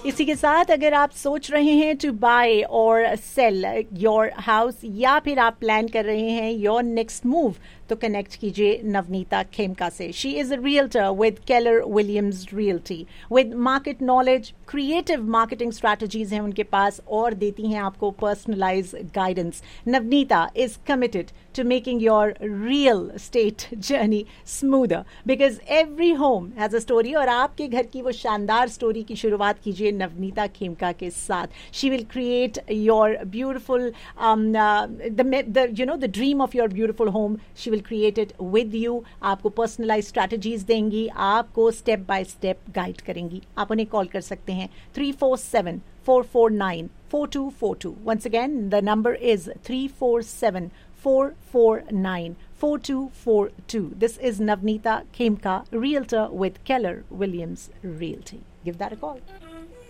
इसी के साथ अगर आप सोच रहे हैं टू बाय और सेल योर हाउस या फिर आप प्लान कर रहे हैं योर नेक्स्ट मूव, तो कनेक्ट कीजिए नवनीता खेमका से. She is a realtor with Keller Williams realty with market knowledge. Creative marketing strategies हैं उनके पास और देती हैं आपको personalise guidance. Navneeta is committed to making your real estate journey smoother because every home has a story. और आपके घर की वो शानदार स्टोरी की शुरुआत कीजिए नवनीता खेमका के साथ. She will create your beautiful the dream of your beautiful home. She will create it with you. आपको personalized strategies देंगी, आपको step by step guide करेंगी. आप उन्हें कॉल कर सकते हैं 347-449-4242. Once again, the number is 347-449-4242. This is Navneeta Khemka, realtor with Keller Williams Realty. Give that a call.